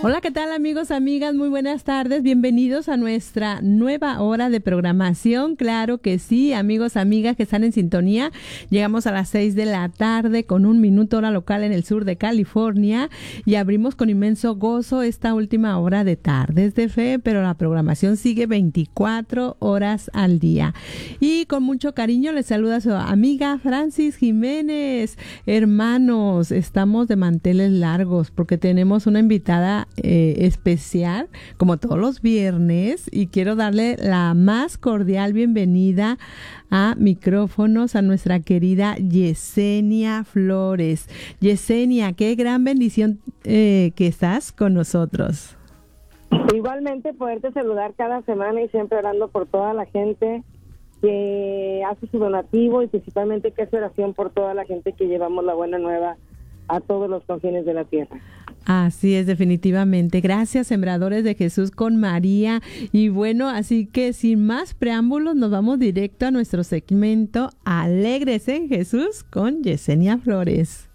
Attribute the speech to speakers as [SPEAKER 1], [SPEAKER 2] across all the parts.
[SPEAKER 1] Hola, ¿qué tal amigos, amigas? Muy buenas tardes, bienvenidos a nuestra nueva hora de programación. Claro que sí, amigos, amigas que están en sintonía. Llegamos a las 6 de la tarde con 1 minuto hora local en el sur de California y abrimos con inmenso gozo esta última hora de Tardes de Fe, pero la programación sigue 24 horas al día. Y con mucho cariño les saluda su amiga Francis Jiménez. Hermanos, estamos de manteles largos porque tenemos una invitada especial, como todos los viernes, y quiero darle la más cordial bienvenida a micrófonos a nuestra querida Yesenia Flores. Yesenia, qué gran bendición que estás con nosotros.
[SPEAKER 2] Igualmente poderte saludar cada semana y siempre orando por toda la gente que hace su donativo y principalmente que hace oración por toda la gente que llevamos la buena nueva a todos los confines de la tierra.
[SPEAKER 1] Así es, definitivamente. Gracias, Sembradores de Jesús con María. Y bueno, así que sin más preámbulos, nos vamos directo a nuestro segmento Alegres en Jesús con Yesenia Flores.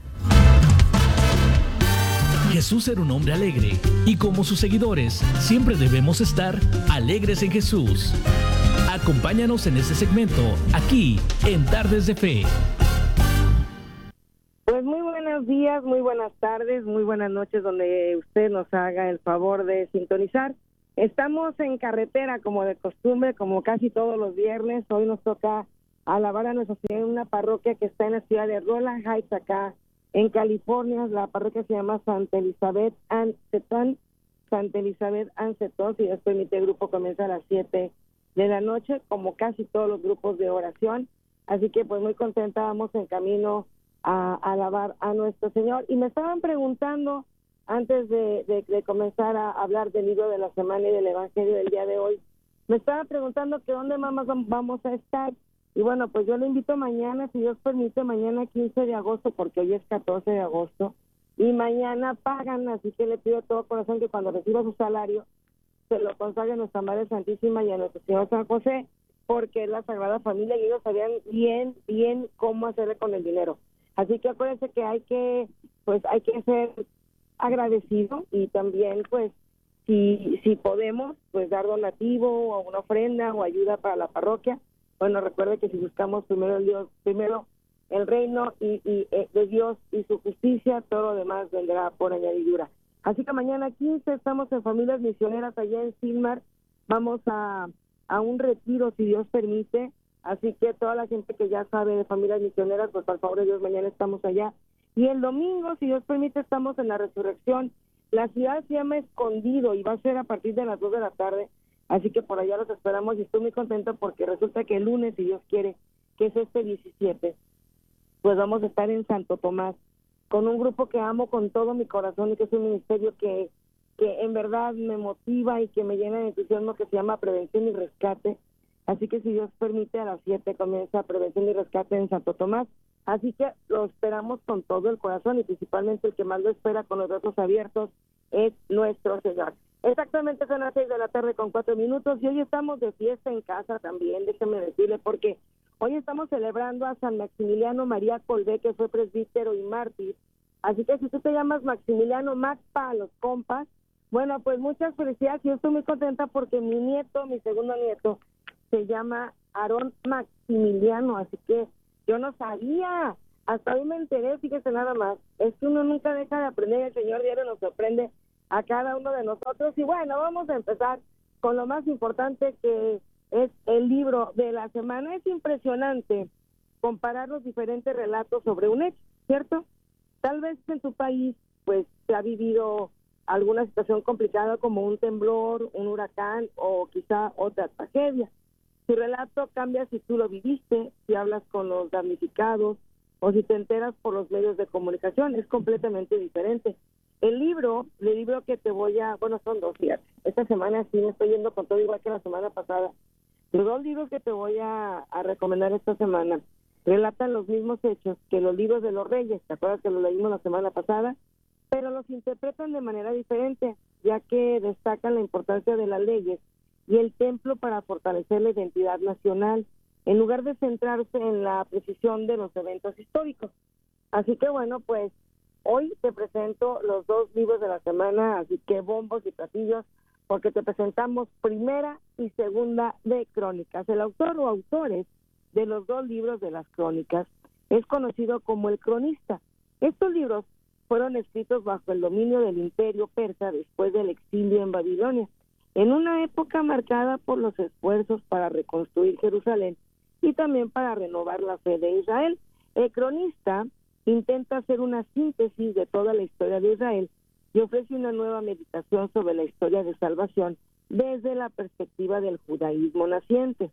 [SPEAKER 3] Jesús era un hombre alegre y como sus seguidores siempre debemos estar alegres en Jesús. Acompáñanos en este segmento aquí en Tardes de Fe.
[SPEAKER 2] Pues muy buenos días, muy buenas tardes, muy buenas noches, donde usted nos haga el favor de sintonizar. Estamos en carretera como de costumbre, como casi todos los viernes. Hoy nos toca alabar a nuestra Señor en una parroquia que está en la ciudad de Rowland Heights, acá en California. La parroquia se llama Santa Elizabeth Anseton, si Dios permite, el grupo comienza a las 7 de la noche, como casi todos los grupos de oración. Así que pues muy contenta, vamos en camino a alabar a nuestro Señor. Y me estaban preguntando, antes de comenzar a hablar del libro de la semana y del evangelio del día de hoy, me estaban preguntando que dónde más vamos a estar. Y bueno, pues yo le invito mañana, si Dios permite, mañana 15 de agosto, porque hoy es 14 de agosto, y mañana pagan, así que le pido de todo corazón que cuando reciba su salario, se lo consagre a nuestra Madre Santísima y a nuestro Señor San José, porque es la Sagrada Familia y ellos sabían bien cómo hacerle con el dinero. Así que acuérdense que hay que ser agradecido y también pues si podemos pues dar donativo o una ofrenda o ayuda para la parroquia. Bueno, recuerde que si buscamos primero el reino y de Dios y su justicia, todo lo demás vendrá por añadidura. Así que mañana 15 estamos en Familias Misioneras allá en Silmar. Vamos a un retiro si Dios permite. Así que toda la gente que ya sabe de Familias Misioneras, pues por favor de Dios, mañana estamos allá. Y el domingo, si Dios permite, estamos en la Resurrección. La ciudad se llama Escondido y va a ser a partir de las 2 de la tarde. Así que por allá los esperamos y estoy muy contenta porque resulta que el lunes, si Dios quiere, que es este 17, pues vamos a estar en Santo Tomás con un grupo que amo con todo mi corazón y que es un ministerio que en verdad me motiva y que me llena de entusiasmo, que se llama Prevención y Rescate. Así que si Dios permite, a las 7 comienza Prevención y Rescate en Santo Tomás. Así que lo esperamos con todo el corazón y principalmente el que más lo espera con los brazos abiertos es nuestro Señor. Exactamente son las 6 de la tarde con 4 minutos y hoy estamos de fiesta en casa también, déjeme decirle, porque hoy estamos celebrando a San Maximiliano María Colbé, que fue presbítero y mártir. Así que si tú te llamas Maximiliano, Max para los compas, bueno, pues muchas felicidades. Yo estoy muy contenta porque mi segundo nieto, se llama Aarón Maximiliano, así que yo no sabía, hasta hoy me enteré, fíjese nada más, es que uno nunca deja de aprender, el Señor diario nos sorprende a cada uno de nosotros. Y bueno, vamos a empezar con lo más importante, que es el libro de la semana. Es impresionante comparar los diferentes relatos sobre un hecho, ¿cierto? Tal vez en tu país pues se ha vivido alguna situación complicada como un temblor, un huracán o quizá otra tragedia. Su relato cambia si tú lo viviste, si hablas con los damnificados o si te enteras por los medios de comunicación. Es completamente diferente. El libro que te voy a... Bueno, son 2 días. Esta semana sí me estoy yendo con todo igual que la semana pasada. Los 2 libros que te voy a recomendar esta semana relatan los mismos hechos que los libros de los reyes. ¿Te acuerdas que lo leímos la semana pasada? Pero los interpretan de manera diferente, ya que destacan la importancia de las leyes y el templo para fortalecer la identidad nacional, en lugar de centrarse en la precisión de los eventos históricos. Así que bueno, pues Hoy te presento los 2 libros de la semana, así que bombos y platillos, porque te presentamos primera y segunda de Crónicas. El autor o autores de los 2 libros de las Crónicas es conocido como el cronista. Estos libros fueron escritos bajo el dominio del Imperio Persa después del exilio en Babilonia, en una época marcada por los esfuerzos para reconstruir Jerusalén y también para renovar la fe de Israel. El cronista intenta hacer una síntesis de toda la historia de Israel y ofrece una nueva meditación sobre la historia de salvación desde la perspectiva del judaísmo naciente.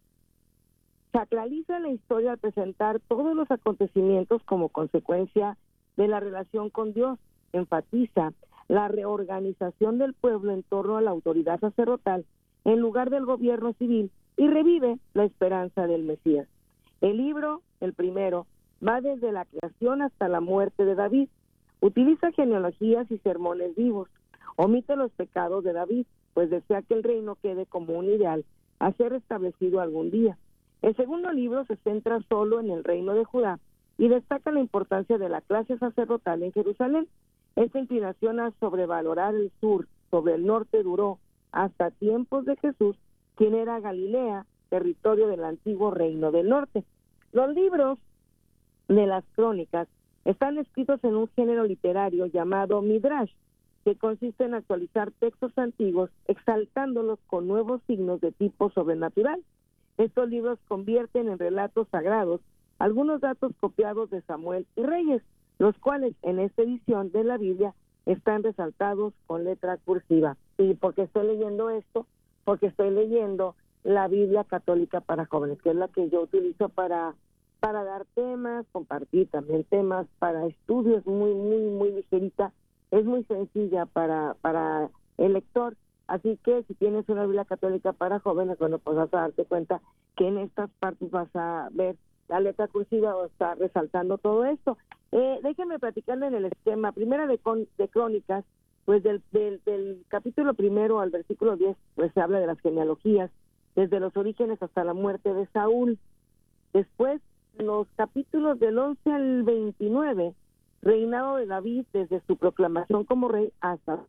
[SPEAKER 2] Sacraliza la historia al presentar todos los acontecimientos como consecuencia de la relación con Dios. Enfatiza la reorganización del pueblo en torno a la autoridad sacerdotal en lugar del gobierno civil y revive la esperanza del Mesías. El libro, el primero, va desde la creación hasta la muerte de David. Utiliza genealogías y sermones vivos. Omite los pecados de David, pues desea que el reino quede como un ideal a ser establecido algún día. El segundo libro se centra solo en el reino de Judá y destaca la importancia de la clase sacerdotal en Jerusalén. Esta inclinación a sobrevalorar el sur sobre el norte duró hasta tiempos de Jesús, quien era Galilea, territorio del antiguo reino del norte. Los libros de las Crónicas están escritos en un género literario llamado Midrash, que consiste en actualizar textos antiguos, exaltándolos con nuevos signos de tipo sobrenatural. Estos libros convierten en relatos sagrados algunos datos copiados de Samuel y Reyes, los cuales en esta edición de la Biblia están resaltados con letra cursiva. ¿Y por qué estoy leyendo esto? Porque estoy leyendo la Biblia Católica para Jóvenes, que es la que yo utilizo para dar temas, compartir también temas para estudios, muy ligerita, es muy sencilla para el lector. Así que si tienes una Biblia Católica para Jóvenes, bueno, pues vas a darte cuenta que en estas partes vas a ver la letra cursiva o está resaltando todo esto. Déjenme platicarle en el esquema. Primera de Crónicas, pues del capítulo 1 al versículo 10, pues se habla de las genealogías, desde los orígenes hasta la muerte de Saúl. Después, los capítulos del 11 al 29, reinado de David desde su proclamación como rey hasta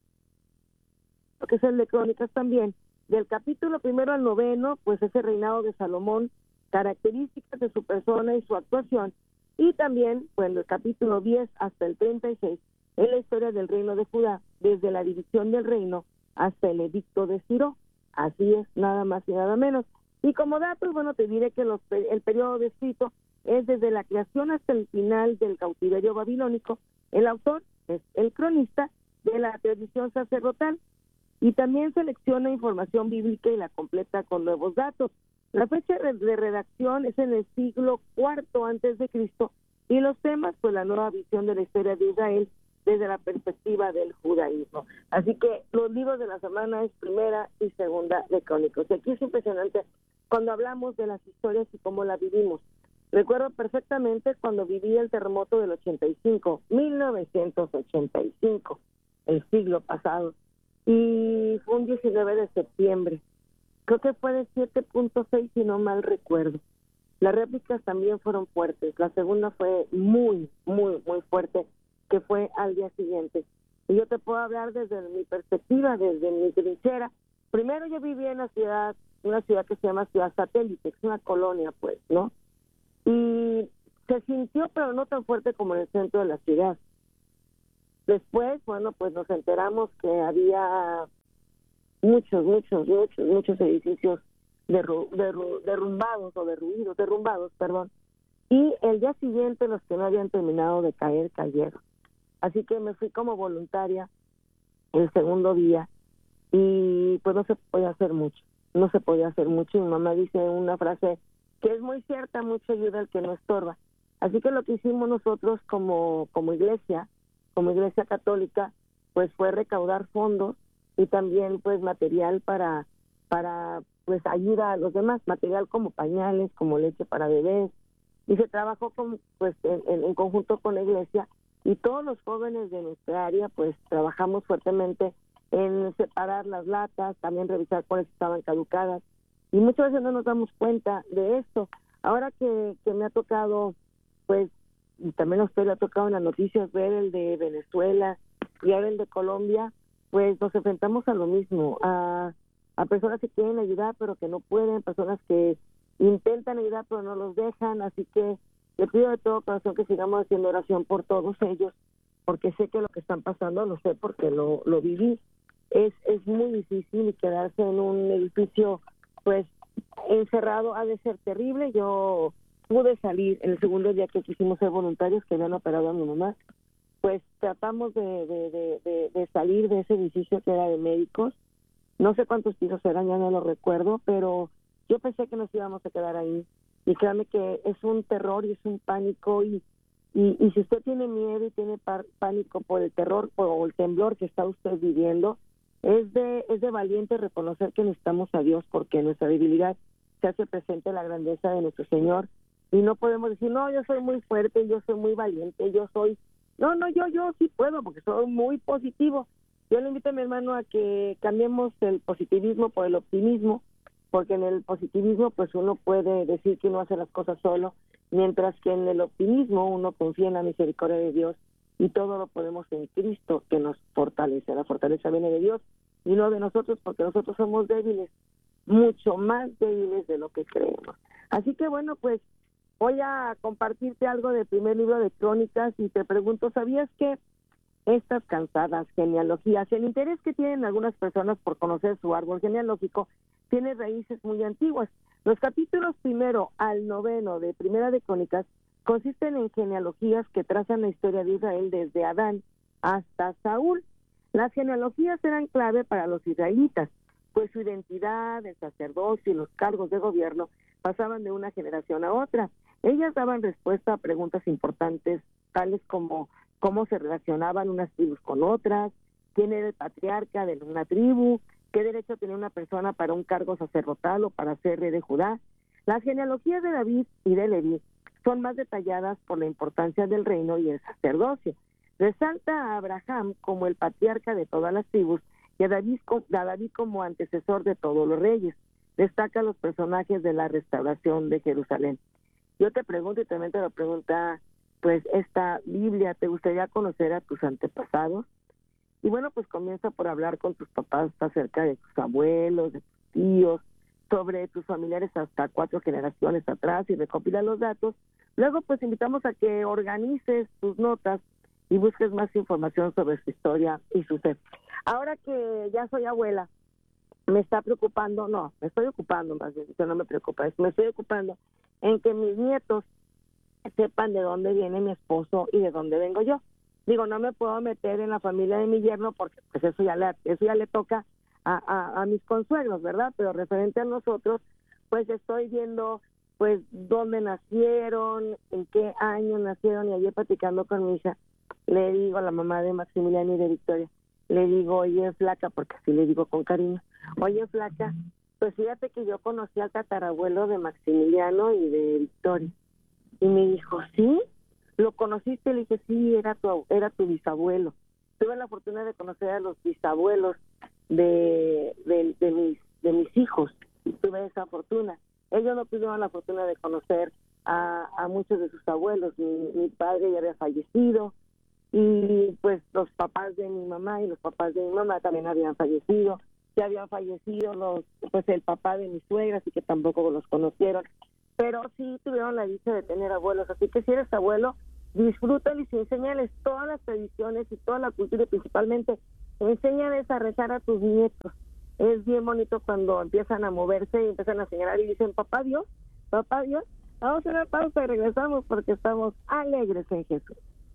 [SPEAKER 2] lo que es el de Crónicas también. Del capítulo 1 al 9, pues ese reinado de Salomón, características de su persona y su actuación, y también, pues del capítulo 10 hasta el 36, es la historia del reino de Judá, desde la división del reino hasta el edicto de Ciro. Así es, nada más y nada menos. Y como datos, bueno, te diré que el periodo descrito es desde la creación hasta el final del cautiverio babilónico. El autor es el cronista de la tradición sacerdotal y también selecciona información bíblica y la completa con nuevos datos. La fecha de redacción es en el siglo IV antes de Cristo y los temas, pues la nueva visión de la historia de Israel desde la perspectiva del judaísmo. Así que los libros de la semana es primera y segunda de Crónicas. Y aquí es impresionante cuando hablamos de las historias y cómo las vivimos. Recuerdo perfectamente cuando viví el terremoto del 85, 1985, el siglo pasado, y fue un 19 de septiembre. Creo que fue de 7.6 si no mal recuerdo. Las réplicas también fueron fuertes. La segunda fue muy fuerte, que fue al día siguiente. Y yo te puedo hablar desde mi perspectiva, desde mi trinchera. Primero yo vivía en una ciudad que se llama Ciudad Satélite, es una colonia, pues, ¿no? Y se sintió, pero no tan fuerte como en el centro de la ciudad. Después, bueno, pues nos enteramos que había muchos edificios derrumbados, y el día siguiente los que no habían terminado de caer, cayeron. Así que me fui como voluntaria el segundo día y pues no se podía hacer mucho. Mi mamá dice una frase que es muy cierta: mucho ayuda al que no estorba. Así que lo que hicimos nosotros como iglesia católica, pues fue recaudar fondos y también pues material para pues ayuda a los demás, material como pañales, como leche para bebés, y se trabajó en conjunto con la iglesia, y todos los jóvenes de nuestra área pues trabajamos fuertemente en separar las latas, también revisar cuáles estaban caducadas, y muchas veces no nos damos cuenta de esto. Ahora que me ha tocado pues y también a usted le ha tocado en las noticias ver el de Venezuela y ahora el de Colombia, pues nos enfrentamos a lo mismo, a personas que quieren ayudar pero que no pueden, personas que intentan ayudar pero no los dejan, así que le pido de todo corazón que sigamos haciendo oración por todos ellos, porque sé que lo que están pasando, lo sé porque lo viví, es muy difícil, y quedarse en un edificio pues encerrado ha de ser terrible. Yo pude salir el segundo día que quisimos ser voluntarios, que habían operado a mi mamá, pues tratamos de salir de ese edificio que era de médicos, no sé cuántos pisos eran, ya no lo recuerdo, pero yo pensé que nos íbamos a quedar ahí, y créame que es un terror y es un pánico, y si usted tiene miedo y tiene pánico por el terror o el temblor que está usted viviendo, es de valiente reconocer que necesitamos a Dios, porque en nuestra debilidad se hace presente la grandeza de nuestro Señor, y no podemos decir, no, yo soy muy fuerte, yo soy muy valiente, yo sí puedo, porque soy muy positivo. Yo le invito a mi hermano a que cambiemos el positivismo por el optimismo, porque en el positivismo pues uno puede decir que uno hace las cosas solo, mientras que en el optimismo uno confía en la misericordia de Dios, y todo lo podemos en Cristo, que nos fortalece. La fortaleza viene de Dios y no de nosotros, porque nosotros somos débiles, mucho más débiles de lo que creemos. Así que bueno, pues voy a compartirte algo del primer libro de Crónicas, y te pregunto, ¿sabías que estas cansadas genealogías, el interés que tienen algunas personas por conocer su árbol genealógico, tiene raíces muy antiguas? Los capítulos 1 al 9 de Primera de Crónicas consisten en genealogías que trazan la historia de Israel desde Adán hasta Saúl. Las genealogías eran clave para los israelitas, pues su identidad, el sacerdocio y los cargos de gobierno pasaban de una generación a otra. Ellas daban respuesta a preguntas importantes, tales como cómo se relacionaban unas tribus con otras, quién era el patriarca de una tribu, qué derecho tenía una persona para un cargo sacerdotal o para ser rey de Judá. Las genealogías de David y de Leví son más detalladas por la importancia del reino y el sacerdocio. Resalta a Abraham como el patriarca de todas las tribus y a David como antecesor de todos los reyes. Destaca los personajes de la restauración de Jerusalén. Yo te pregunto, y también te lo pregunta pues esta Biblia, ¿te gustaría conocer a tus antepasados? Y bueno, pues comienza por hablar con tus papás acerca de tus abuelos, de tus tíos, sobre tus familiares hasta 4 generaciones atrás, y recopila los datos. Luego pues invitamos a que organices tus notas y busques más información sobre su historia y su ser. Ahora que ya soy abuela, me estoy ocupando más bien, no me preocupa, me estoy ocupando en que mis nietos sepan de dónde viene mi esposo y de dónde vengo yo. Digo, no me puedo meter en la familia de mi yerno, porque pues eso ya le toca a mis consuegros, ¿verdad? Pero referente a nosotros, pues estoy viendo pues dónde nacieron, en qué año nacieron, y ayer platicando con mi hija, le digo a la mamá de Maximiliano y de Victoria, le digo, oye flaca, porque así le digo con cariño, oye flaca, pues fíjate que yo conocí al tatarabuelo de Maximiliano y de Victoria. Y me dijo, ¿sí? ¿Lo conociste? Le dije, sí, era tu bisabuelo. Tuve la fortuna de conocer a los bisabuelos de mis hijos. Tuve esa fortuna. Ellos no tuvieron la fortuna de conocer a muchos de sus abuelos. Mi padre ya había fallecido, y pues los papás de mi mamá y los papás de mi mamá también habían fallecido. Ya habían fallecido el papá de mi suegra, así que tampoco los conocieron. Pero sí tuvieron la dicha de tener abuelos. Así que si eres abuelo, disfrútales y enséñales todas las tradiciones y toda la cultura, y principalmente enséñales a rezar a tus nietos. Es bien bonito cuando empiezan a moverse y empiezan a señalar y dicen, papá Dios, vamos a hacer una pausa y regresamos, porque estamos alegres en Jesús.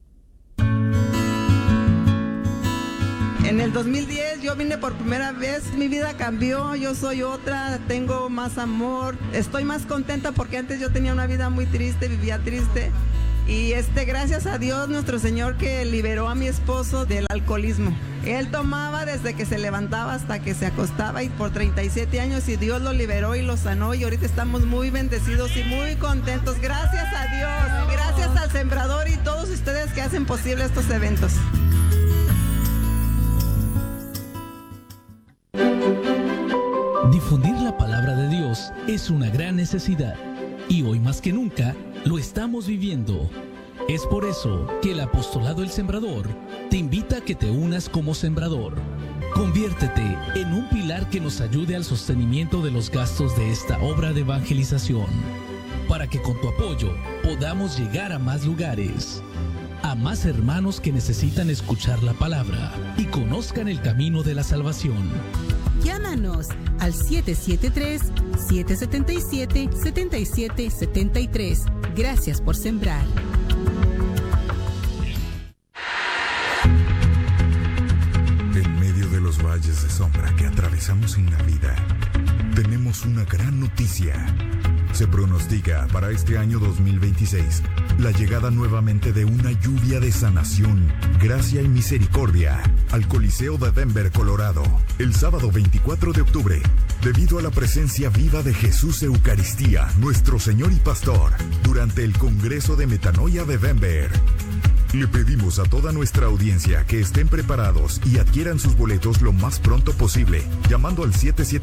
[SPEAKER 4] En el 2010 yo vine por primera vez, mi vida cambió, yo soy otra, tengo más amor, estoy más contenta, porque antes yo tenía una vida muy triste, vivía triste, y gracias a Dios nuestro Señor, que liberó a mi esposo del alcoholismo. Él tomaba desde que se levantaba hasta que se acostaba, y por 37 años, y Dios lo liberó y lo sanó, y ahorita estamos muy bendecidos y muy contentos. Gracias a Dios, gracias al Sembrador y todos ustedes que hacen posible estos eventos.
[SPEAKER 3] Difundir la palabra de Dios es una gran necesidad, y hoy más que nunca lo estamos viviendo. Es por eso que el Apostolado El Sembrador te invita a que te unas como sembrador. Conviértete en un pilar que nos ayude al sostenimiento de los gastos de esta obra de evangelización, para que con tu apoyo podamos llegar a más lugares, a más hermanos que necesitan escuchar la palabra y conozcan el camino de la salvación.
[SPEAKER 5] Llámanos al 773-777-7773. Gracias por sembrar.
[SPEAKER 6] En medio de los valles de sombra que atravesamos en la vida, tenemos una gran noticia. Se pronostica para este año 2026 la llegada nuevamente de una lluvia de sanación, gracia y misericordia al Coliseo de Denver, Colorado, el sábado 24 de octubre, debido a la presencia viva de Jesús Eucaristía, nuestro Señor y Pastor, durante el Congreso de Metanoia de Denver. Le pedimos a toda nuestra audiencia que estén preparados y adquieran sus boletos lo más pronto posible, llamando al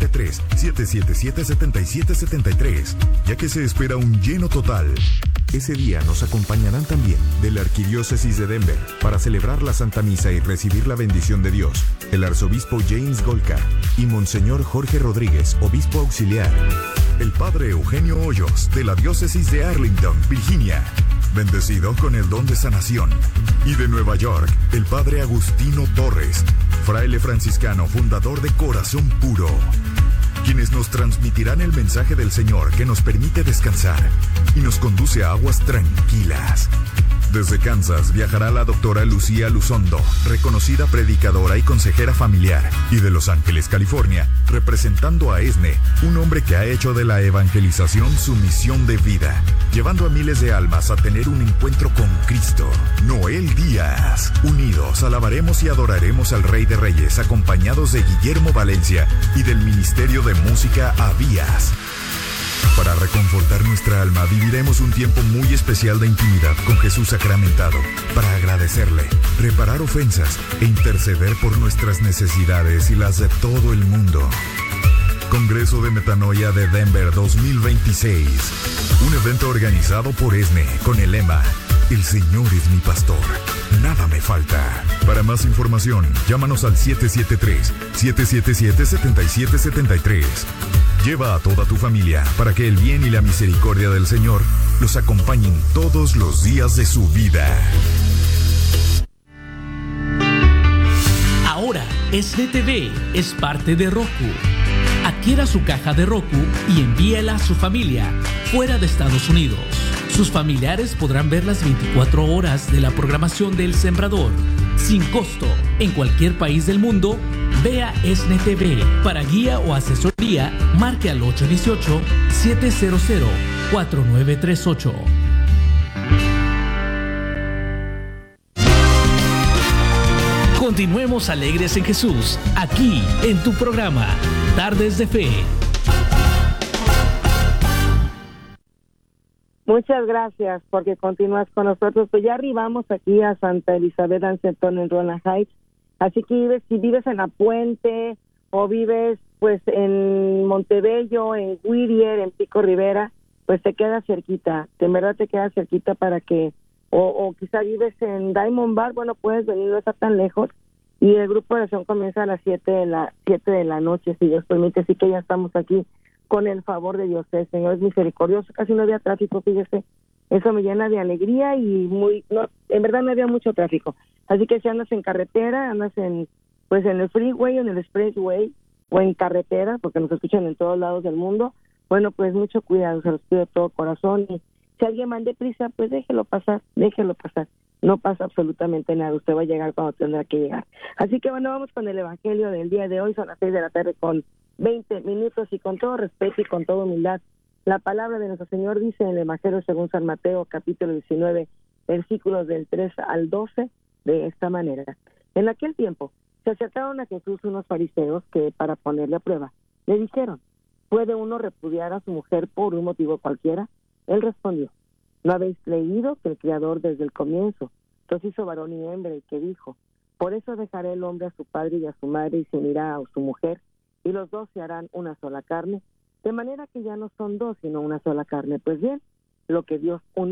[SPEAKER 6] 773-777-7773, ya que se espera un lleno total. Ese día nos acompañarán también de la Arquidiócesis de Denver para celebrar la Santa Misa y recibir la bendición de Dios, el arzobispo James Golka y Monseñor Jorge Rodríguez, obispo auxiliar, el padre Eugenio Hoyos de la Diócesis de Arlington, Virginia, bendecido con el don de sanación, y de Nueva York, el padre Agustino Torres, fraile franciscano fundador de Corazón Puro, quienes nos transmitirán el mensaje del Señor que nos permite descansar y nos conduce a aguas tranquilas. Desde Kansas viajará la doctora Lucía Luzondo, reconocida predicadora y consejera familiar, y de Los Ángeles, California, representando a ESNE, un hombre que ha hecho de la evangelización su misión de vida, llevando a miles de almas a tener un encuentro con Cristo. Noel Díaz. Unidos alabaremos y adoraremos al Rey de Reyes, acompañados de Guillermo Valencia y del Ministerio de Música Abías. Para reconfortar nuestra alma, viviremos un tiempo muy especial de intimidad con Jesús sacramentado, para agradecerle, reparar ofensas e interceder por nuestras necesidades y las de todo el mundo. Congreso de Metanoia de Denver 2026. Un evento organizado por ESNE con el lema: El Señor es mi pastor, nada me falta. Para más información, llámanos al 773-777-7773. Lleva a toda tu familia para que el bien y la misericordia del Señor los acompañen todos los días de su vida.
[SPEAKER 3] Ahora, ESNE TV es parte de Roku. Adquiera su caja de Roku y envíela a su familia fuera de Estados Unidos. Sus familiares podrán ver las 24 horas de la programación del Sembrador, sin costo, en cualquier país del mundo. Vea ESNE TV. Para guía o asesoría, marque al 818-700-4938. Continuemos alegres en Jesús, aquí en tu programa, Tardes de Fe.
[SPEAKER 2] Muchas gracias porque continúas con nosotros. Pues ya arribamos aquí a Santa Elizabeth Ansetón en Roland Heights. Así que si vives en La Puente o vives pues en Montebello, en Whittier, en Pico Rivera, pues te queda cerquita. De verdad te queda cerquita para que, o quizá vives en Diamond Bar, bueno, puedes venir, no está tan lejos. Y el grupo de oración comienza a las 7 de la noche, si Dios permite. Así que ya estamos aquí con el favor de Dios. El Señor es misericordioso. Casi no había tráfico, fíjese. Eso me llena de alegría y en verdad no había mucho tráfico. Así que si andas en carretera, andas en el freeway, en el expressway o en carretera, porque nos escuchan en todos lados del mundo, bueno, pues mucho cuidado, se los pido de todo corazón. Y si alguien va deprisa, pues déjelo pasar. No pasa absolutamente nada, usted va a llegar cuando tendrá que llegar. Así que bueno, vamos con el evangelio del día de hoy. Son las 6 de la tarde con 20 minutos y con todo respeto y con toda humildad. La palabra de nuestro Señor dice en el Evangelio según San Mateo, capítulo 19, versículos del 3 al 12, de esta manera. En aquel tiempo se acercaron a Jesús unos fariseos que, para ponerle a prueba, le dijeron: ¿puede uno repudiar a su mujer por un motivo cualquiera? Él respondió: ¿no habéis leído que el Creador desde el comienzo los hizo varón y hembra, y que dijo: por eso dejará el hombre a su padre y a su madre y se unirá a su mujer, y los dos se harán una sola carne? De manera que ya no son dos, sino una sola carne. Pues bien, lo que Dios unió,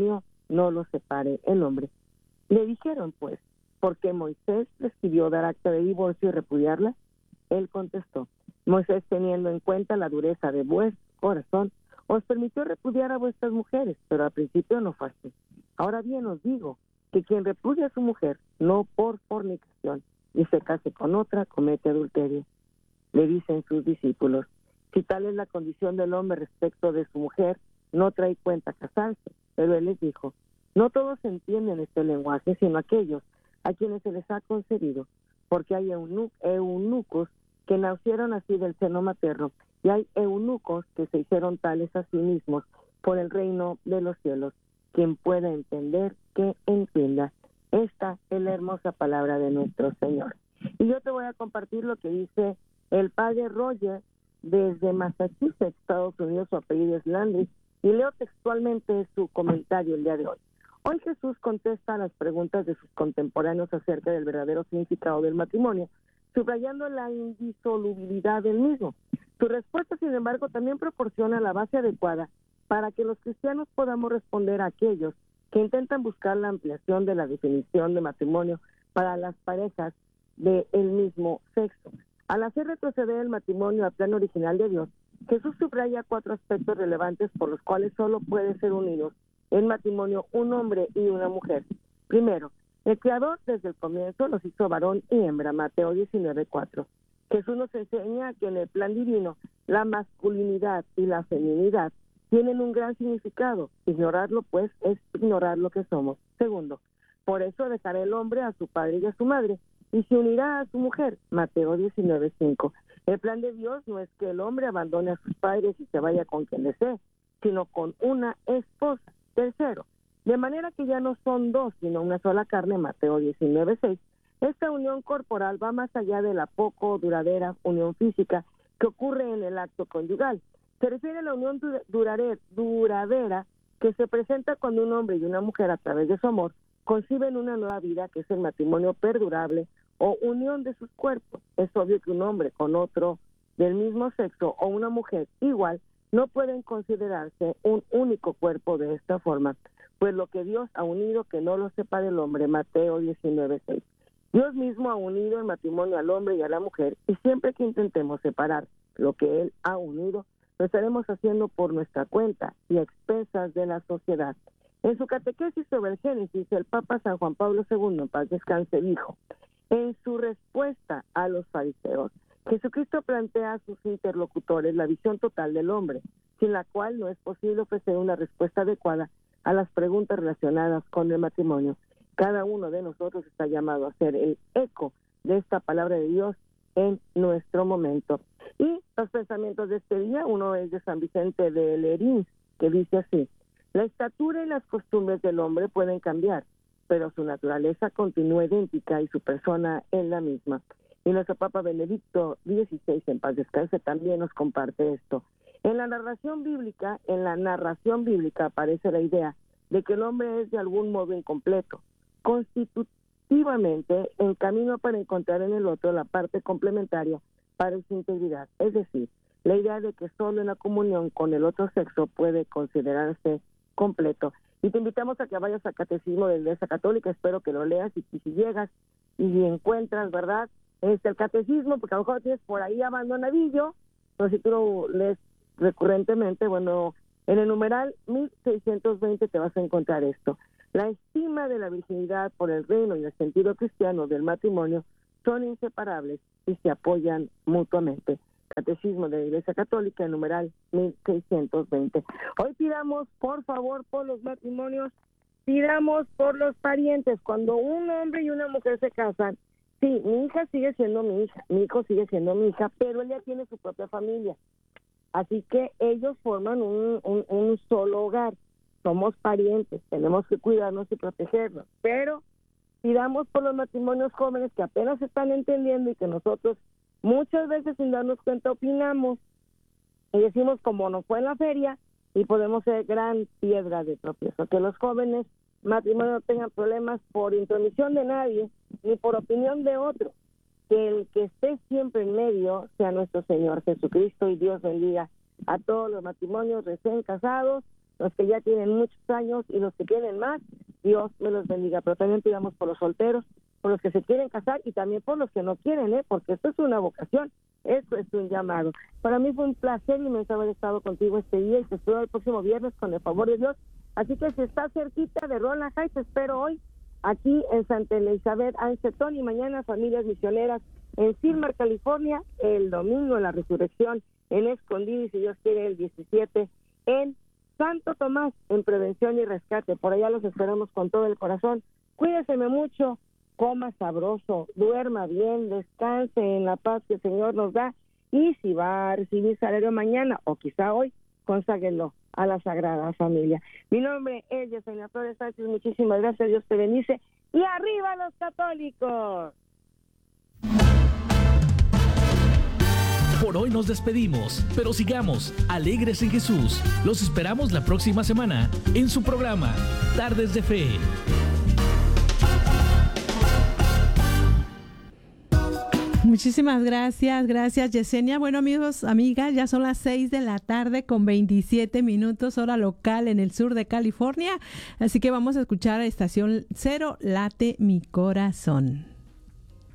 [SPEAKER 2] no los separe el hombre. Le dijeron, pues, ¿por qué Moisés les pidió dar acta de divorcio y repudiarla? Él contestó, Moisés, teniendo en cuenta la dureza de vuestro corazón, os permitió repudiar a vuestras mujeres, pero al principio no fue así. Ahora bien os digo que quien repudia a su mujer, no por fornicación, y se case con otra, comete adulterio. Le dicen sus discípulos, si tal es la condición del hombre respecto de su mujer, no trae cuenta casarse. Pero él les dijo, no todos entienden este lenguaje, sino aquellos a quienes se les ha concedido, porque hay eunucos que nacieron así del seno materno, y hay eunucos que se hicieron tales a sí mismos por el reino de los cielos. Quien pueda entender, que entienda. Esta es la hermosa palabra de nuestro Señor. Y yo te voy a compartir lo que dice el padre Roger desde Massachusetts, Estados Unidos. Su apellido es Landry, y leo textualmente su comentario el día de hoy. Hoy Jesús contesta a las preguntas de sus contemporáneos acerca del verdadero significado del matrimonio, subrayando la indisolubilidad del mismo. Su respuesta, sin embargo, también proporciona la base adecuada para que los cristianos podamos responder a aquellos que intentan buscar la ampliación de la definición de matrimonio para las parejas del mismo sexo. Al hacer retroceder el matrimonio al plan original de Dios, Jesús subraya 4 aspectos relevantes por los cuales solo puede ser unidos en matrimonio un hombre y una mujer. Primero, el Creador desde el comienzo los hizo varón y hembra, Mateo 19:4. Jesús nos enseña que en el plan divino la masculinidad y la feminidad tienen un gran significado. Ignorarlo, pues, es ignorar lo que somos. Segundo, por eso dejará el hombre a su padre y a su madre y se unirá a su mujer, Mateo 19:5. El plan de Dios no es que el hombre abandone a sus padres y se vaya con quien desee, sino con una esposa. Tercero, de manera que ya no son dos, sino una sola carne, Mateo 19:6. Esta unión corporal va más allá de la poco duradera unión física que ocurre en el acto conyugal. Se refiere a la unión duradera que se presenta cuando un hombre y una mujer, a través de su amor, conciben una nueva vida, que es el matrimonio perdurable o unión de sus cuerpos. Es obvio que un hombre con otro del mismo sexo o una mujer igual no pueden considerarse un único cuerpo de esta forma, pues lo que Dios ha unido, que no lo separe el hombre, Mateo 19:6. Dios mismo ha unido el matrimonio al hombre y a la mujer, y siempre que intentemos separar lo que Él ha unido, lo estaremos haciendo por nuestra cuenta y a expensas de la sociedad. En su catequesis sobre el Génesis, el Papa San Juan Pablo II, en paz descanse, dijo, en su respuesta a los fariseos, Jesucristo plantea a sus interlocutores la visión total del hombre, sin la cual no es posible ofrecer una respuesta adecuada a las preguntas relacionadas con el matrimonio. Cada uno de nosotros está llamado a ser el eco de esta palabra de Dios en nuestro momento. Y los pensamientos de este día, uno es de San Vicente de Lerín, que dice así: la estatura y las costumbres del hombre pueden cambiar, pero su naturaleza continúa idéntica y su persona es la misma. Y nuestro Papa Benedicto XVI, en paz descanse, también nos comparte esto. En la narración bíblica aparece la idea de que el hombre es de algún modo incompleto, constitutivamente en camino para encontrar en el otro la parte complementaria para su integridad. Es decir, la idea de que solo en la comunión con el otro sexo puede considerarse completo. Y te invitamos a que vayas al Catecismo de la Iglesia Católica, espero que lo leas, y si llegas y encuentras, ¿verdad?, el Catecismo, porque a lo mejor lo tienes por ahí abandonadillo, pero si tú lo lees recurrentemente, bueno, en el numeral 1620 te vas a encontrar esto. La estima de la virginidad por el reino y el sentido cristiano del matrimonio son inseparables y se apoyan mutuamente. Catecismo de la Iglesia Católica, el numeral 1620. Hoy pidamos, por favor, por los matrimonios, pidamos por los parientes. Cuando un hombre y una mujer se casan, sí, mi hija sigue siendo mi hija, mi hijo sigue siendo mi hija, pero él ya tiene su propia familia. Así que ellos forman un solo hogar. Somos parientes, tenemos que cuidarnos y protegernos. Pero pidamos por los matrimonios jóvenes que apenas se están entendiendo y que nosotros muchas veces sin darnos cuenta opinamos y decimos como nos fue en la feria y podemos ser gran piedra de tropiezo. Que los jóvenes matrimonios no tengan problemas por intromisión de nadie ni por opinión de otro. Que el que esté siempre en medio sea nuestro Señor Jesucristo, y Dios bendiga a todos los matrimonios recién casados, los que ya tienen muchos años y los que tienen más, Dios me los bendiga. Pero también pidamos por los solteros, por los que se quieren casar y también por los que no quieren, porque esto es una vocación, esto es un llamado. Para mí fue un placer inmenso haber estado contigo este día y te espero el próximo viernes con el favor de Dios. Así que si estás cerquita de Roland Heights, te espero hoy aquí en Santa Elizabeth, Ancetón, y mañana Familias Misioneras en Silmar, California, el domingo en la Resurrección en Escondido y si Dios quiere el 17 en Santo Tomás en Prevención y Rescate. Por allá los esperamos con todo el corazón. Cuídeseme mucho, coma sabroso, duerma bien, descanse en la paz que el Señor nos da y si va a recibir salario mañana o quizá hoy, conságuenlo a la Sagrada Familia. Mi nombre es Yesenia Flores Sánchez, muchísimas gracias, Dios te bendice y ¡arriba los católicos!
[SPEAKER 3] Por hoy nos despedimos, pero sigamos alegres en Jesús. Los esperamos la próxima semana en su programa Tardes de Fe.
[SPEAKER 1] Muchísimas gracias Yesenia. Bueno, amigos, amigas, ya son las 6 de la tarde con 27 minutos, hora local en el sur de California. Así que vamos a escuchar a Estación Cero, Late Mi Corazón.